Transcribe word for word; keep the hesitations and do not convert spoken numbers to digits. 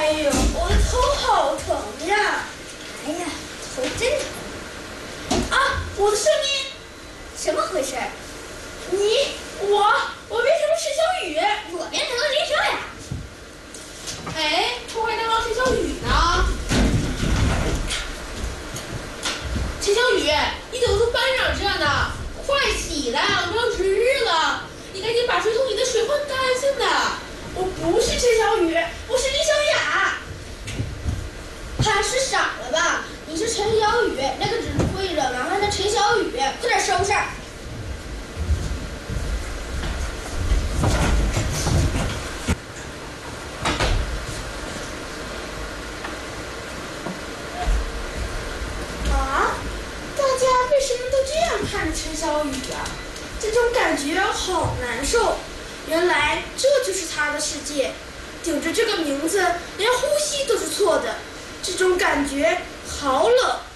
哎呦，我的头好疼呀！ 哎呀，头真疼啊！我的声音， 怎么回事？ 你我我变成了陈小雨， 我变成了林小雅。 哎，破坏大王陈小雨呢？陈小雨，你怎么跟班长这样呢？快起来，我们要值日了！你赶紧把水桶里的水换干净的。我不是陈小雨，我是林小雅。 他是傻了吧？你是陈小雨，那个只会惹麻烦的陈小雨，快点收拾。 啊！大家为什么都这样看着陈小雨啊？这种感觉好难受。原来这就是他的世界，顶着这个名字，连呼吸都是错的。这种感觉好冷。